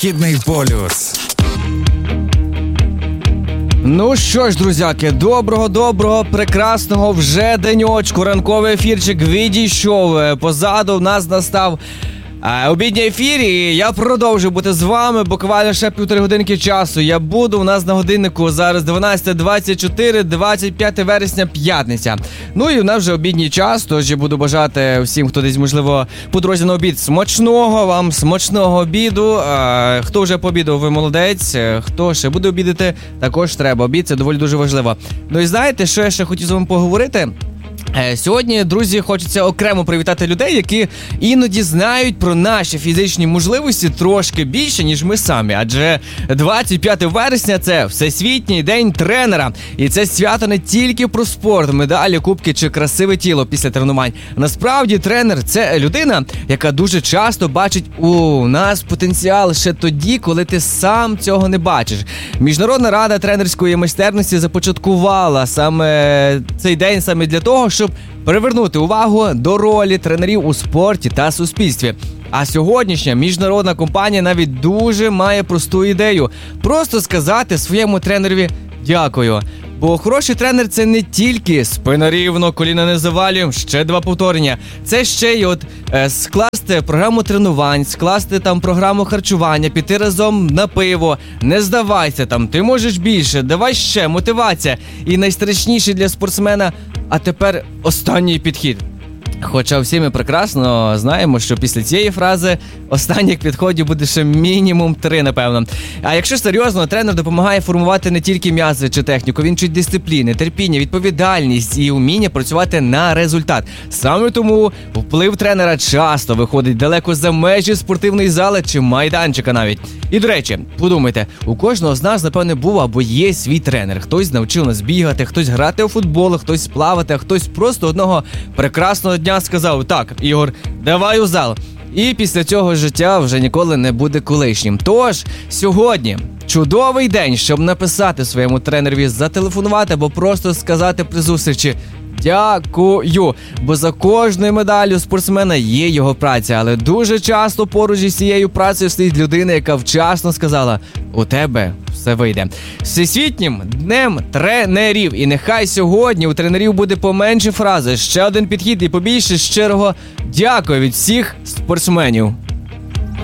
Східний полюс. Ну що ж, друзяки, доброго, прекрасного вже денечку. Ранковий ефірчик відійшов. Позаду в нас настав обідній ефір, і я продовжу бути з вами буквально ще півтори годинки часу. Я буду, у нас на годиннику зараз 12:24, 25 вересня, п'ятниця. Ну і у нас вже обідній час, тож я буду бажати всім, хто десь, можливо, по дорозі на обід, смачного обіду. Хто вже пообідав, ви молодець. Хто ще буде обідати, також треба. Обід – це доволі дуже важливо. Ну і знаєте, що я ще хотів з вами поговорити? Сьогодні, друзі, хочеться окремо привітати людей, які іноді знають про наші фізичні можливості трошки більше, ніж ми самі. Адже 25 вересня – це Всесвітній день тренера. І це свято не тільки про спорт, медалі, кубки чи красиве тіло після тренувань. Насправді, тренер – це людина, яка дуже часто бачить у нас потенціал ще тоді, коли ти сам цього не бачиш. Міжнародна рада тренерської майстерності започаткувала саме цей день саме для того, щоб привернути увагу до ролі тренерів у спорті та суспільстві. А сьогоднішня міжнародна компанія навіть дуже має просту ідею – просто сказати своєму тренерові «дякую». Бо хороший тренер – це не тільки спина рівно, коліна не завалюємо, ще 2 повторення. Це ще й скласти програму тренувань, скласти там програму харчування, піти разом на пиво. Не здавайся там, ти можеш більше, давай ще, мотивація. І найстрашніше для спортсмена, а тепер останній підхід. Хоча всі ми прекрасно знаємо, що після цієї фрази останніх підходів буде ще мінімум 3, напевно. А якщо серйозно, тренер допомагає формувати не тільки м'язи чи техніку, він вчить дисципліни, терпіння, відповідальність і вміння працювати на результат. Саме тому вплив тренера часто виходить далеко за межі спортивної зали чи майданчика навіть. І, до речі, подумайте, у кожного з нас, напевне, був або є свій тренер. Хтось навчив нас бігати, хтось грати у футбол, хтось плавати, а хтось просто одного прекрасного дня сказав: «Так, Ігор, давай у зал». І після цього життя вже ніколи не буде колишнім. Тож, сьогодні чудовий день, щоб написати своєму тренерові, зателефонувати або просто сказати при зустрічі «дякую», бо за кожною медаллю спортсмена є його праця, але дуже часто поруч із цією працею стоїть людина, яка вчасно сказала «у тебе все вийде». Всесвітнім днем тренерів. І нехай сьогодні у тренерів буде поменше фрази, ще один підхід і побільше щирого «дякую» від всіх спортсменів.